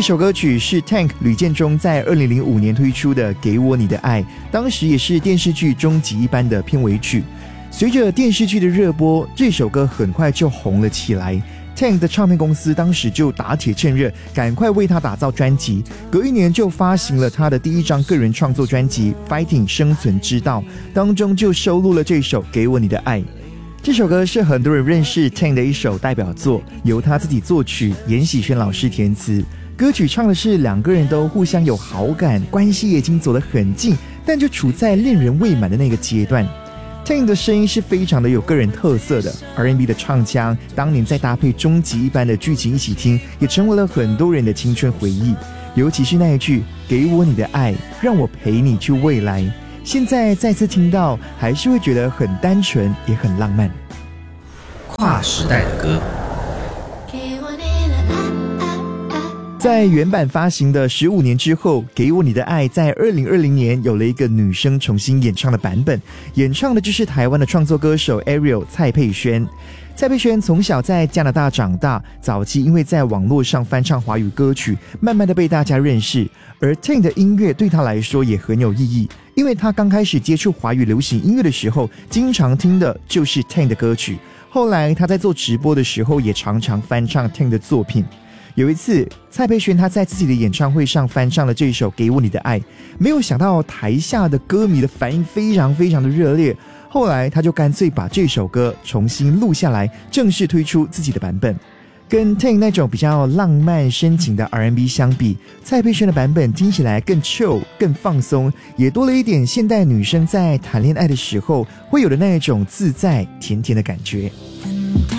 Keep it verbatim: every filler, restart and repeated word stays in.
这首歌曲是 Tank 吕建中在二零零五年推出的《给我你的爱》，当时也是电视剧《终极一班》的片尾曲。随着电视剧的热播，这首歌很快就红了起来。Tank 的唱片公司当时就打铁趁热，赶快为他打造专辑，隔一年就发行了他的第一张个人创作专辑《Fighting 生存之道》，当中就收录了这首《给我你的爱》。这首歌是很多人认识 Tank 的一首代表作，由他自己作曲，严喜轩老师填词。歌曲唱的是两个人都互相有好感，关系也已经走得很近，但就处在恋人未满的那个阶段。Tank 的声音是非常的有个人特色的 R and B 的唱腔，当年再搭配终极一般的剧情一起听，也成为了很多人的青春回忆。尤其是那一句给我你的爱，让我陪你去未来，现在再次听到还是会觉得很单纯也很浪漫。 跨时代的歌， 在原版发行的十五年之后，给我你的爱在二零二零年有了一个女生重新演唱的版本，演唱的就是台湾的创作歌手 Ariel 蔡佩萱。蔡佩萱从小在加拿大长大，早期因为在网络上翻唱华语歌曲，慢慢的被大家认识。而 Tank 的音乐对他来说也很有意义，因为他刚开始接触华语流行音乐的时候，经常听的就是 Tank 的歌曲。后来他在做直播的时候，也常常翻唱 Tank 的作品。有一次，蔡佩萱她在自己的演唱会上翻唱了这一首《给我你的爱》，没有想到台下的歌迷的反应非常非常的热烈。后来，他就干脆把这首歌重新录下来，正式推出自己的版本。跟 Tank 那种比较浪漫深情的 R and B 相比，蔡佩萱的版本听起来更 chill 更放松，也多了一点现代女生在谈恋爱的时候会有的那一种自在甜甜的感觉。 等待